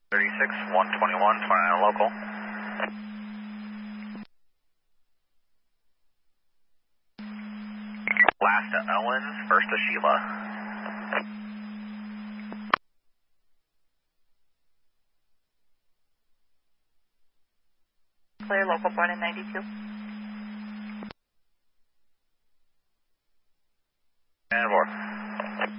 36, 121, 29 local. Last to Owens, first to Sheila. Clear local point in 92. And 4.